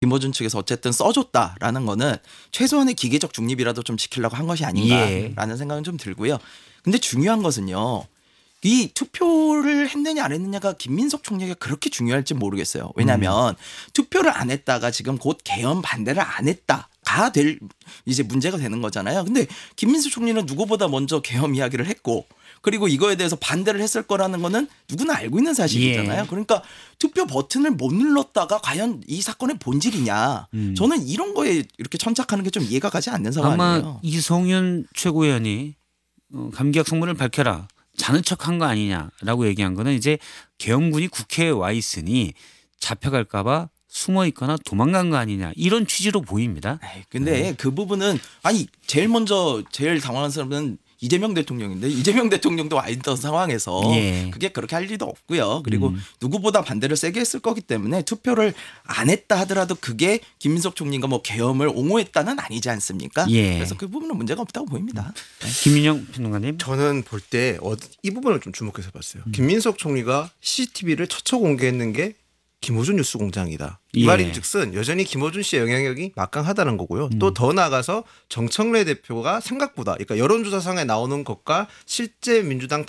김어준 측에서 어쨌든 써줬다라는 거는 최소한의 기계적 중립이라도 좀 지키려고 한 것이 아닌가라는 생각은 좀 들고요. 근데 중요한 것은요. 이 투표를 했느냐 안 했느냐가 김민석 총리가 그렇게 중요할지 모르겠어요. 왜냐하면 투표를 안 했다가 지금 곧 개헌 반대를 안 했다가 될 이제 문제가 되는 거잖아요. 근데 김민석 총리는 누구보다 먼저 개헌 이야기를 했고 그리고 이거에 대해서 반대를 했을 거라는 거는 누구나 알고 있는 사실이잖아요. 그러니까 투표 버튼을 못 눌렀다가 과연 이 사건의 본질이냐. 저는 이런 거에 이렇게 천착하는 게 좀 이해가 가지 않는 상황이에요. 아마 이성윤 최고위원이 감기약 성분을 밝혀라. 자는 척한 거 아니냐라고 얘기한 거는 이제 계엄군이 국회에 와 있으니 잡혀갈까 봐 숨어 있거나 도망간 거 아니냐 이런 취지로 보입니다. 근데 그 부분은 아니 제일 당황한 사람은 이재명 대통령인데 이재명 대통령도 와 있던 상황에서 그게 그렇게 할 리도 없고요. 그리고 누구보다 반대를 세게 했을 거기 때문에 투표를 안 했다 하더라도 그게 김민석 총리가 뭐 계엄을 옹호했다는 아니지 않습니까? 그래서 그 부분은 문제가 없다고 보입니다. 김민영 평론가님. 저는 볼 때 이 부분을 좀 주목해서 봤어요. 김민석 총리가 CCTV를 처처 공개했는 게 김어준 뉴스공장이다. 이 말인즉슨 여전히 김어준 씨의 영향력이 막강하다는 거고요. 또 더 나아가서 정청래 대표가 생각보다 그러니까 여론조사상에 나오는 것과 실제 민주당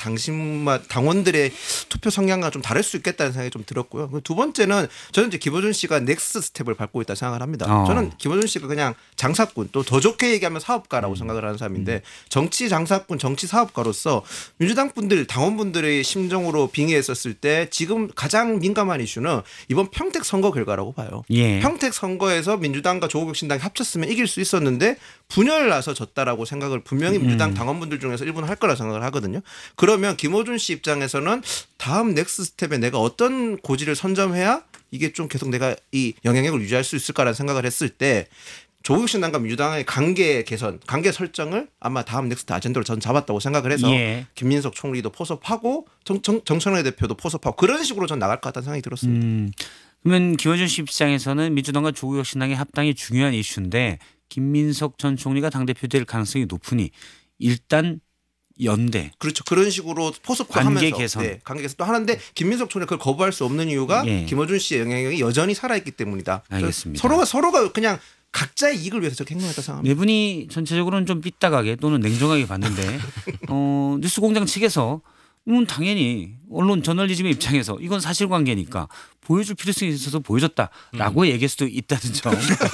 당원들의 투표 성향과 좀 다를 수 있겠다는 생각이 좀 들었고요. 두 번째는 저는 이제 김어준 씨가 넥스트 스텝을 밟고 있다 생각을 합니다. 저는 김어준 씨가 그냥 장사꾼 또 더 좋게 얘기하면 사업가라고 생각을 하는 사람인데 정치 장사꾼 정치 사업가로서 민주당 분들 당원분들의 심정으로 빙의했었을 때 지금 가장 민감한 이슈는 이번 평택 선거 결과라고 봐요. 평택 선거에서 민주당과 조국혁신당이 합쳤으면 이길 수 있었는데 분열 나서 졌다라고 생각을 분명히 민주당 당원분들 중에서 일부는 할 거라 생각을 하거든요. 그러면 김어준 씨 입장에서는 다음 넥스트 스텝에 내가 어떤 고지를 선점해야 이게 좀 계속 내가 이 영향력을 유지할 수 있을까라는 생각을 했을 때 조국혁신당과 민주당의 관계 개선, 관계 설정을 아마 다음 넥스트 아젠다로 전 잡았다고 생각을 해서 김민석 총리도 포섭하고 정청래 대표도 포섭하고 그런 식으로 전 나갈 것 같다는 생각이 들었습니다. 그러면 김어준 씨 입장에서는 민주당과 조국혁신당의 합당이 중요한 이슈인데 김민석 전 총리가 당대표 될 가능성이 높으니 일단 연대. 그렇죠. 그런 식으로 포섭도 관계 하면서 개선. 관계 개선도 하는데 김민석 총리가 그걸 거부할 수 없는 이유가 김어준 씨의 영향력이 여전히 살아있기 때문이다. 알겠습니다. 서로가 그냥 각자의 이익을 위해서 저렇게 행동했다 생각합니다. 네 분이 전체적으로는 좀 삐딱하게 또는 냉정하게 봤는데 뉴스공장 측에서 당연히 언론 저널리즘의 입장에서 이건 사실관계니까 보여줄 필요성이 있어서 보여줬다라고 얘기할 수도 있다는 점.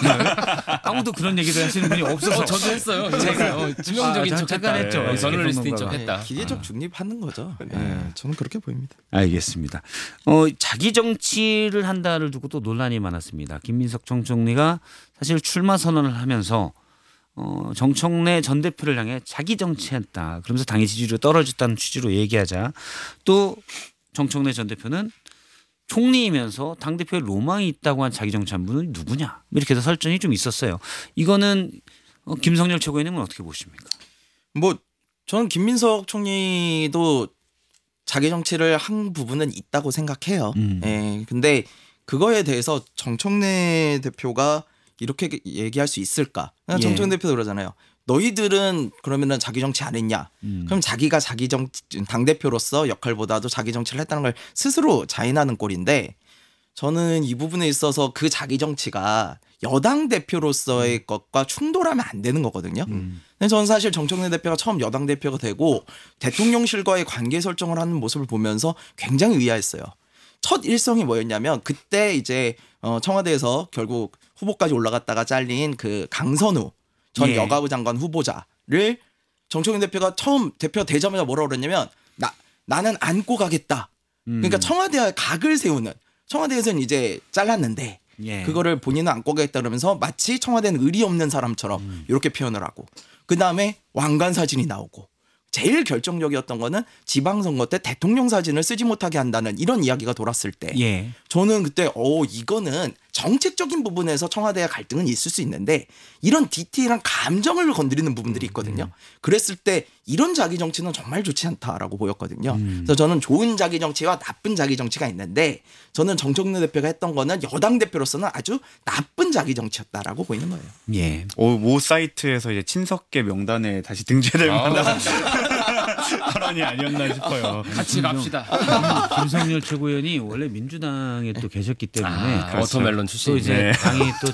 아무도 그런 얘기를 하시는 분이 없어서 저도 했어요. 제가 지명적인 척 잠깐 했죠. 저널리스트인 척 했다. 기계적 중립하는 거죠. 저는 그렇게 보입니다. 알겠습니다. 자기 정치를 한다를 두고 또 논란이 많았습니다. 김민석 전 총리가 사실 출마 선언을 하면서 정청래 전 대표를 향해 자기 정치했다. 그러면서 당의 지지율이 떨어졌다는 취지로 얘기하자 또 정청래 전 대표는 총리이면서 당대표에 로망이 있다고 한 자기 정치한 분은 누구냐 이렇게 해서 설전이 좀 있었어요. 이거는 김성렬 최고위원님은 어떻게 보십니까? 뭐 저는 김민석 총리도 자기 정치를 한 부분은 있다고 생각해요. 근데 그거에 대해서 정청래 대표가 이렇게 얘기할 수 있을까? 정청래 대표도 그러잖아요. 너희들은 그러면은 자기 정치 안 했냐? 그럼 자기가 자기 정치 당대표로서 역할보다도 자기 정치를 했다는 걸 스스로 자인하는 꼴인데 저는 이 부분에 있어서 그 자기 정치가 여당 대표로서의 것과 충돌하면 안 되는 거거든요. 근데 저는 사실 정청래 대표가 처음 여당 대표가 되고 대통령실과의 관계 설정을 하는 모습을 보면서 굉장히 의아했어요. 첫 일성이 뭐였냐면 그때 이제 청와대에서 결국 후보까지 올라갔다가 잘린 그 강선우 전 여가부 장관 후보자를 정청래 대표가 처음 대표 되자마자 뭐라고 그랬냐면 나는 안고 가겠다. 그러니까 청와대와 각을 세우는 청와대에서는 이제 잘랐는데 그거를 본인은 안고 가겠다 그러면서 마치 청와대는 의리 없는 사람처럼 이렇게 표현을 하고 그다음에 왕관 사진이 나오고 제일 결정적이었던 거는 지방선거 때 대통령 사진을 쓰지 못하게 한다는 이런 이야기가 돌았을 때 저는 그때 이거는 정책적인 부분에서 청와대와 갈등은 있을 수 있는데 이런 디테일한 감정을 건드리는 부분들이 있거든요. 그랬을 때 이런 자기 정치는 정말 좋지 않다라고 보였거든요. 그래서 저는 좋은 자기 정치와 나쁜 자기 정치가 있는데 저는 정청래 대표가 했던 거는 여당 대표로서는 아주 나쁜 자기 정치였다라고 보이는 거예요. 모 사이트에서 이제 친석계 명단에 다시 등재될 만한 발언이 아니었나 싶어요. 같이 갑시다. 김성렬 최고위원이 원래 민주당에 또 계셨기 때문에 워터멜론 또 출신. 이제 당이 또